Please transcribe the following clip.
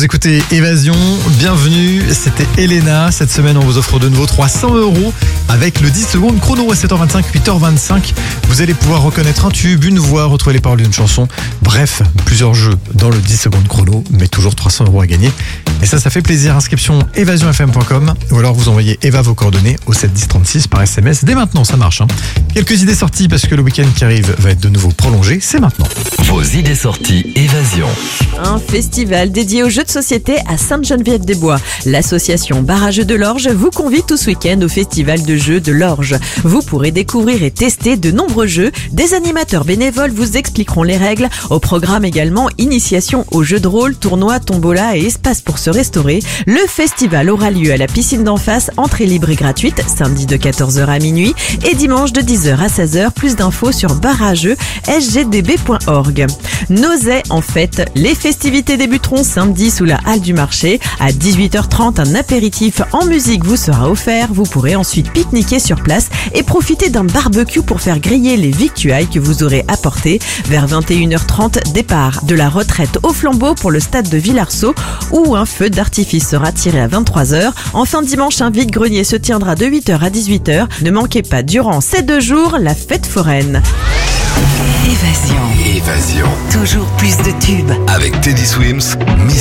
Vous écoutez Évasion, bienvenue, c'était Elena. Cette semaine, on vous offre de nouveau 300 € avec le 10 secondes chrono à 7h25, 8h25. Vous allez pouvoir reconnaître un tube, une voix, retrouver les paroles d'une chanson. Bref, plusieurs jeux dans le 10 secondes chrono, mais toujours 300 € à gagner. Et ça fait plaisir. Inscription évasionfm.com ou alors vous envoyez Eva vos coordonnées au 71036 par SMS. Dès maintenant, ça marche. Quelques idées sorties parce que le week-end qui arrive va être de nouveau prolongé. C'est maintenant. Vos idées sorties Évasion. Un festival dédié aux jeux de société à Sainte-Geneviève-des-Bois. L'association Bar à Jeux de l'Orge vous convie tout ce week-end au festival de jeux de l'Orge. Vous pourrez découvrir et tester de nombreux jeux. Des animateurs bénévoles vous expliqueront les règles. Au programme également, initiation aux jeux de rôle, tournois, tombola et espace pour se restaurer. Le festival aura lieu à la piscine d'en face, entrée libre et gratuite, samedi de 14h à minuit et dimanche de 10h à 16h. Plus d'infos sur barrageux.sgdb.org. Nozay en fête. Les festivités débuteront samedi sous la halle du marché. À 18h30, un apéritif en musique vous sera offert. Vous pourrez ensuite pique-niquer sur place et profiter d'un barbecue pour faire griller les victuailles que vous aurez apportées. Vers 21h30, départ de la retraite au flambeau pour le stade de Villarceau où un feu d'artifice sera tiré à 23h. Enfin, dimanche, un vide-grenier se tiendra de 8h à 18h. Ne manquez pas durant ces 2 jours la fête foraine. Évasion. Évasion. Toujours plus de tubes. Avec Teddy Swims, Miss